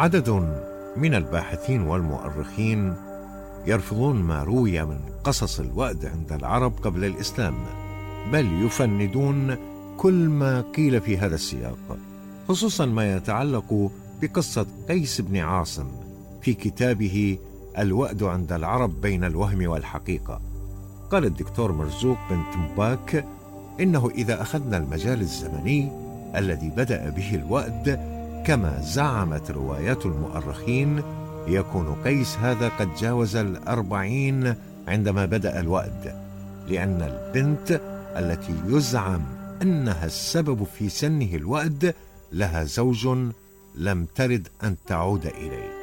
عدد من الباحثين والمؤرخين يرفضون ما روي من قصص الوأد عند العرب قبل الإسلام، بل يفندون كل ما قيل في هذا السياق، خصوصا ما يتعلق بقصة قيس بن عاصم في كتابه الوأد عند العرب بين الوهم والحقيقة. قال الدكتور مرزوق بن تمباك إنه إذا أخذنا المجال الزمني الذي بدأ به الوأد كما زعمت روايات المؤرخين، يكون قيس هذا قد جاوز 40 عندما بدأ الوأد، لأن البنت التي يزعم أنها السبب في سنه الوأد لها زوج لم ترد أن تعود إليه،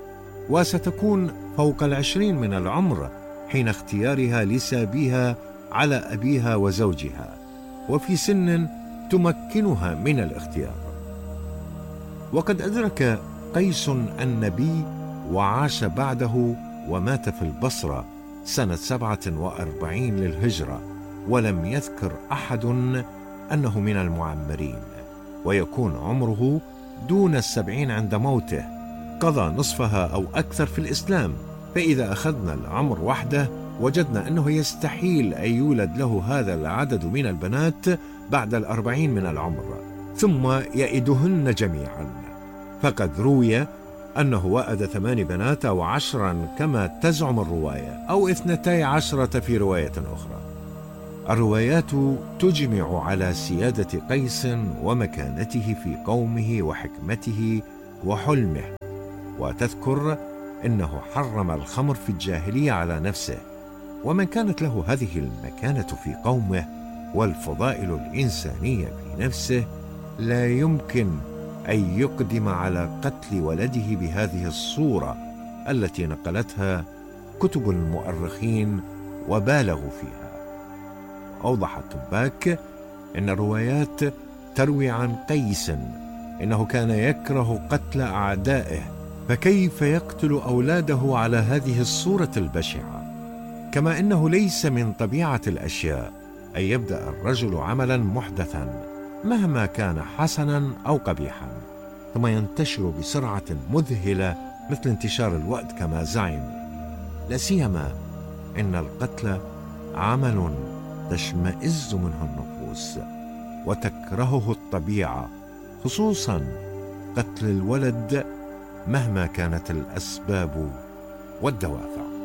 وستكون فوق 20 من العمر حين اختيارها لسابيها على أبيها وزوجها، وفي سن تمكنها من الاختيار. وقد أدرك قيس النبي وعاش بعده ومات في البصرة سنة 47 للهجرة، ولم يذكر أحد أنه من المعمرين، ويكون عمره دون 70 عند موته، قضى نصفها أو أكثر في الإسلام. فإذا أخذنا العمر وحده وجدنا أنه يستحيل أن يولد له هذا العدد من البنات بعد 40 من العمر ثم يئدهن جميعا، فقد روي أنه وأد 8 بنات أو 10 كما تزعم الرواية، أو 12 في رواية أخرى. الروايات تجمع على سيادة قيس ومكانته في قومه وحكمته وحلمه، وتذكر إنه حرم الخمر في الجاهلية على نفسه، ومن كانت له هذه المكانة في قومه والفضائل الإنسانية في نفسه لا يمكن أن يقدم على قتل ولده بهذه الصورة التي نقلتها كتب المؤرخين وبالغوا فيها. أوضح التباك إن الروايات تروي عن قيس إنه كان يكره قتل أعدائه، فكيف يقتل أولاده على هذه الصورة البشعة؟ كما إنه ليس من طبيعة الأشياء أن يبدأ الرجل عملا محدثا مهما كان حسنا أو قبيحا ثم ينتشر بسرعة مذهلة مثل انتشار الوأد كما زعم، لا سيما إن القتل عمل تشمئز منه النفوس وتكرهه الطبيعة، خصوصا قتل الولد مهما كانت الأسباب والدوافع.